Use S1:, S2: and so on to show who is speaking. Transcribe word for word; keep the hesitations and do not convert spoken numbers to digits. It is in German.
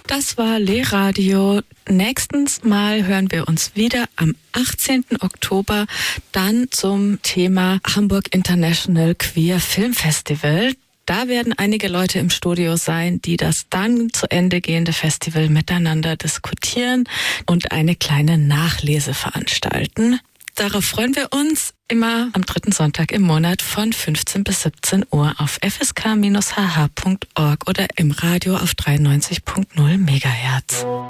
S1: Das war Lehradio. Nächstens Mal hören wir uns wieder am achtzehnten Oktober, dann zum Thema Hamburg International Queer Film Festival. Da werden einige Leute im Studio sein, die das dann zu Ende gehende Festival miteinander diskutieren und eine kleine Nachlese veranstalten. Darauf freuen wir uns immer am dritten Sonntag im Monat von fünfzehn bis siebzehn Uhr auf f s k Bindestrich h h punkt org oder im Radio auf dreiundneunzig Komma null Megahertz.